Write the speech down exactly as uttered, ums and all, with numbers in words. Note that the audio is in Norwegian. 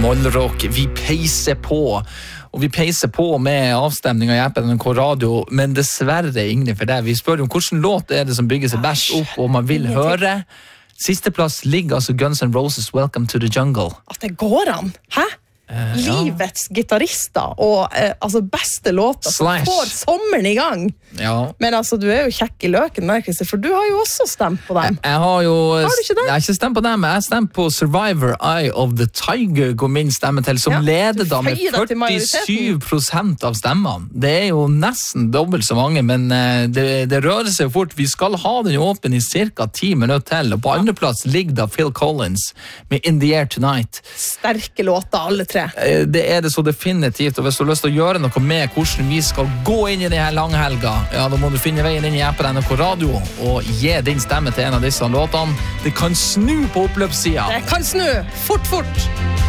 Mollrock. Vi peiser på. Og vi peiser på med avstemning av N R K Radio, men dessverre Ingrid for det. Vi spør om hvilken låt er det som bygger seg best opp, og man vil høre. Sisteplass ligger altså Guns N' Roses Welcome to the Jungle. At det går an, hæ? Uh, Livets ja. Gitarister og uh, altså beste låter som får sommeren i gang. Ja. Men altså, du er jo kjekk i løken der, Christer, for du har jo også stemt på dem. Jeg, jeg har jo har du ikke det? Jeg har ikke stemt på dem, men jeg har stemt på Survivor Eye of the Tiger, går min stemme til, som ja, leder da med førtisju prosent av stemmene. Det er jo nesten dobbelt så mange, men uh, det, det rører seg fort. Vi skal ha den åpen i cirka ti minutter til, og på ja. Andreplass ligger da Phil Collins med In the Air Tonight. Sterke låter, alle tre. Det er det så definitivt, og hvis du har lyst til å gjøre noe med hvordan vi skal gå inn i denne langhelga, ja, da må du finne veien inn i appen N R K Radio og gi din stemme til en av disse låtene. Det kan snu på oppløpssida. Det kan snu, fort, fort.